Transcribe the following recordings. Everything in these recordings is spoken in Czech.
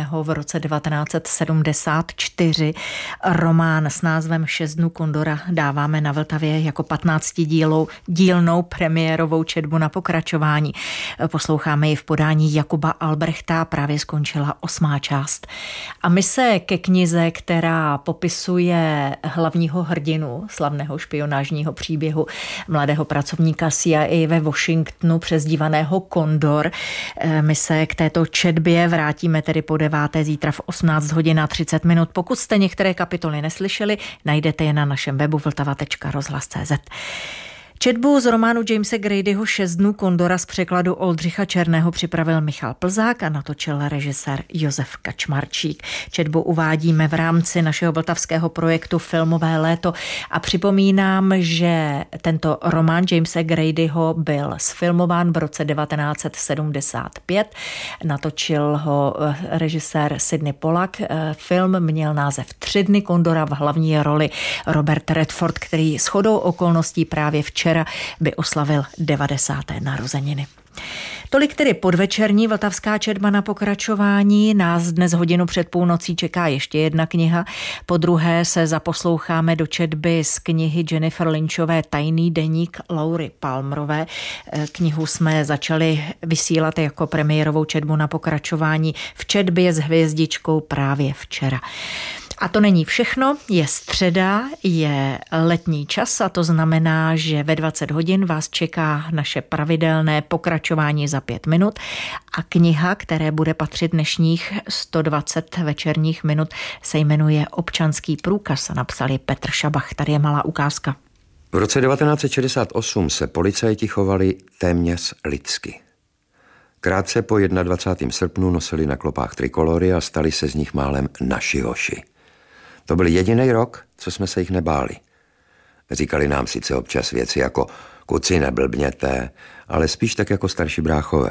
napsaného v roce 1974. Román s názvem 6 dnů Kondora dáváme na Vltavě jako 15dílnou premiérovou četbu na pokračování. Posloucháme ji v podání Jakuba Albrechta, právě skončila 8. část. A my se ke knize, která popisuje hlavního hrdinu slavného špionážního příběhu mladého pracovníka CIA ve Washingtonu přezdívaného Kondor, my se k této četbě vrátíme tedy po 9. zítra v 18:30. Pokud jste některé kapitoly neslyšeli, najdete je na našem webu vltava.rozhlas.cz. Četbu z románu Jamese Gradyho 6 dnů Kondora z překladu Oldřicha Černého připravil Michal Plzák a natočil režisér Josef Kačmarčík. Četbu uvádíme v rámci našeho vltavského projektu Filmové léto a připomínám, že tento román Jamese Gradyho byl sfilmován v roce 1975. Natočil ho režisér Sidney Pollack. Film měl název 3 dny Kondora, v hlavní roli Robert Redford, který shodou okolností právě včera by oslavil 90. narozeniny. Tolik tedy podvečerní vltavská četba na pokračování. Nás dnes hodinu před půlnocí čeká ještě jedna kniha. Po druhé se zaposloucháme do četby z knihy Jennifer Lynchové Tajný deník Laury Palmerové. Knihu jsme začali vysílat jako premiérovou četbu na pokračování v četbě s hvězdičkou právě včera. A to není všechno, je středa, je letní čas a to znamená, že ve 20 hodin vás čeká naše pravidelné pokračování za 5 minut a kniha, které bude patřit dnešních 120 večerních minut, se jmenuje Občanský průkaz a napsal ji Petr Šabach. Tady je malá ukázka. V roce 1968 se policajti chovali téměř lidsky. Krátce po 21. srpnu nosili na klopách trikolory a stali se z nich málem naši hoši. To byl jediný rok, co jsme se jich nebáli. Říkali nám sice občas věci jako kuci neblbněte, ale spíš tak jako starší bráchové.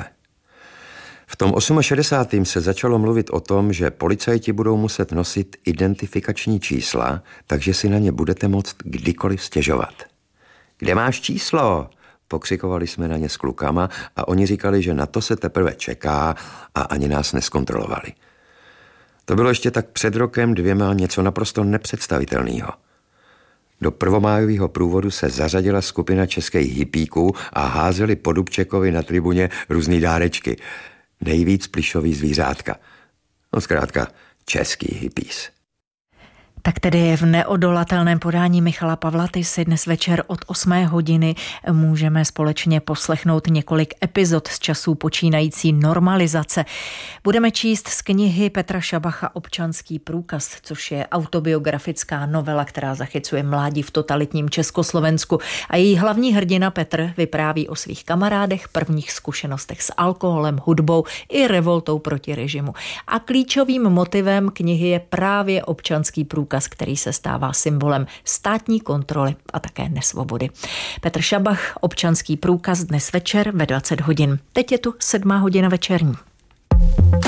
V tom 68. se začalo mluvit o tom, že policajti budou muset nosit identifikační čísla, takže si na ně budete moct kdykoliv stěžovat. Kde máš číslo? Pokřikovali jsme na ně s klukama a oni říkali, že na to se teprve čeká a ani nás neskontrolovali. To bylo ještě tak před rokem 2 něco naprosto nepředstavitelného. Do prvomájového průvodu se zařadila skupina českých hippíků a házeli po Dubčekovi na tribuně různý dárečky. Nejvíc plyšový zvířátka. No zkrátka český hippies. Tak tedy v neodolatelném podání Michala Pavlaty si dnes večer od 8 hodiny můžeme společně poslechnout několik epizod z časů počínající normalizace. Budeme číst z knihy Petra Šabacha Občanský průkaz, což je autobiografická novela, která zachycuje mládí v totalitním Československu a její hlavní hrdina Petr vypráví o svých kamarádech, prvních zkušenostech s alkoholem, hudbou i revoltou proti režimu. A klíčovým motivem knihy je právě občanský průkaz, který se stává symbolem státní kontroly a také nesvobody. Petr Šabach, Občanský průkaz dnes večer ve 20 hodin. Teď je tu 7 hodina večerní.